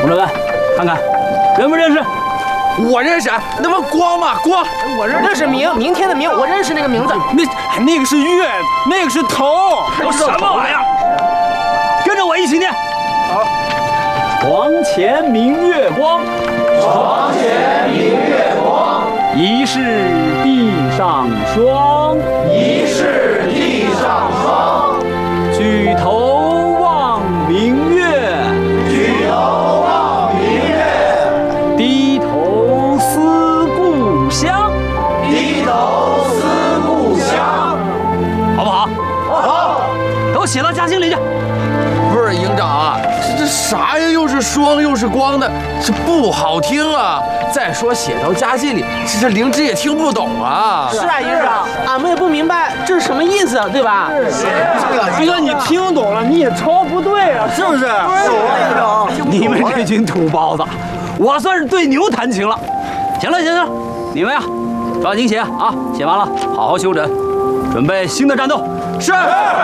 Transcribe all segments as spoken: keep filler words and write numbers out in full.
同志们，看看，认不认识？ 我认识，那不光吗？光， 我认识明，明天的明，我认识那个名字。 那那个是月，那个是头， 都什么玩意儿？跟着我一起念。好。床前明月光， 床前明月光。 疑是地上霜， 疑是地上霜。 举头望明月， 举头望明月。 低头思故乡， 低头思故乡。 好不好？ 好。 都写到家信里去。 不是营长啊，这这啥呀？又是霜又是光的，这不好听啊！再说写到家信里，这这灵芝也听不懂啊。 是啊，营长，俺们也不明白这是什么意思，对吧？ 是。就算你听懂了，你也抄不对啊，是不是？是啊，你们这群土包子，我算是对牛弹琴了。行了行了，你们呀，抓紧写啊，写完了好好休整，准备新的战斗。是。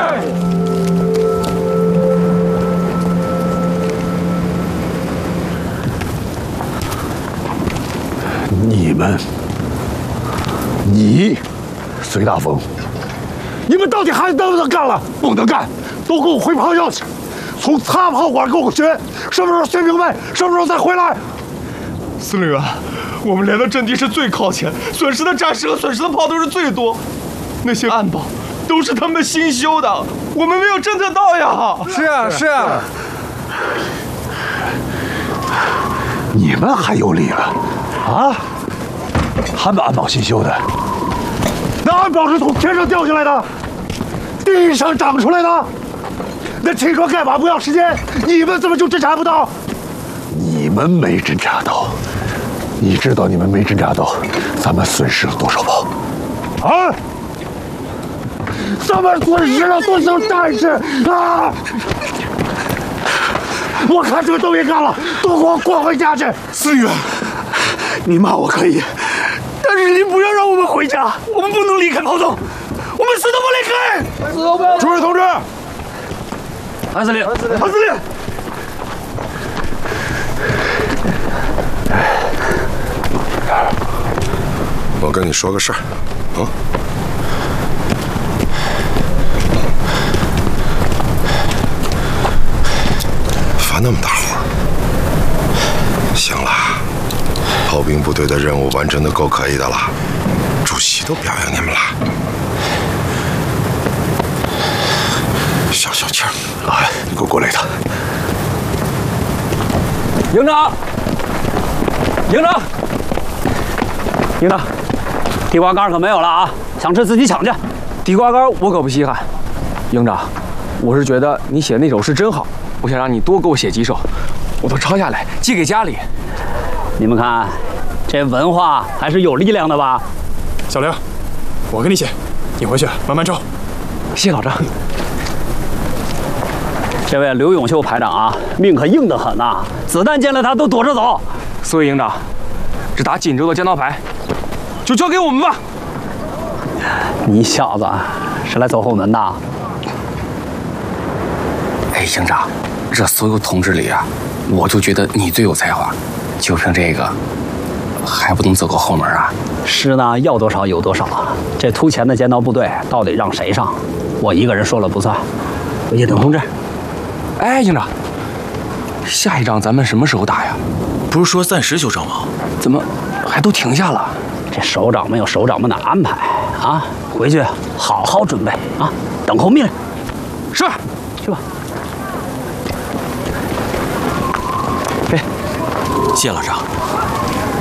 你们，你，隋大风，你们到底还能不能干了？不能干，都给我回炮校去！从擦炮管给我学，什么时候学明白？什么时候再回来？ 司令员，我们连的阵地是最靠前，损失的战士和损失的炮都是最多。那些暗堡都是他们新修的，我们没有侦测到呀。 是啊，是啊。 你们还有理了？啊？他们暗堡新修的，那暗堡是从天上掉下来的，地上长出来的。那秦川干嘛不要时间？你们怎么就侦察不到？你们没侦察到，你知道你们没侦察到，咱们损失了多少炮？啊？咱们损失了多少战士啊？我看这个都别干了，都给我滚回家去！ 司令员，你骂我可以，但是您不要让我们回家，我们不能离开炮洞，我们死都不离开！ 死都不要！ 诸位同志， 韩司令， 韩司令， 我跟你说个事儿，啊。发那么大活，行了，炮兵部队的任务完成的够可以的了，主席都表扬你们了，消消气儿。 来，你给我过来一趟。 营长，营长，营长，地瓜干可没有了啊！想吃自己抢去。 地瓜干我可不稀罕，营长，我是觉得你写的那首诗真好。我想让你多给我写几首，我都抄下来寄给家里。 你们看，这文化还是有力量的吧？ 小刘，我给你写，你回去慢慢抄。 谢老张。 这位刘永秀排长啊，命可硬得很呐、啊，子弹见了他都躲着走。 所以营长，这打锦州的江刀牌，就交给我们吧。 你小子是来走后门的？ 哎，营长。这所有同志里啊，我就觉得你最有才华，就凭这个，还不能走个后门啊？ 是呢，要多少有多少啊！这突前的尖刀部队到底让谁上？我一个人说了不算。叶挺同志， 哎，营长，下一仗咱们什么时候打呀？ 不是说暂时休伤吗？ 怎么还都停下了？ 这首长们有首长们的安排啊，回去好好准备啊，等候命令。 是， 去吧。 谢老长。